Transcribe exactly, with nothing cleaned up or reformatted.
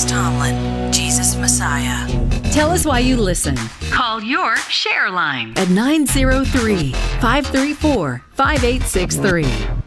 Chris Tomlin, Jesus Messiah. Tell us why you listen. Call your share line At nine zero three, five three four, five eight six three.